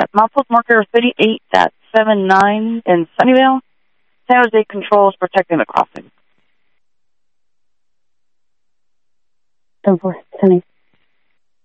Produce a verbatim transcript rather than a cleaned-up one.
milepost marker thirty-eight seventy-nine in Sunnyvale. San Jose controls protecting the crossing. ten four, ten eight.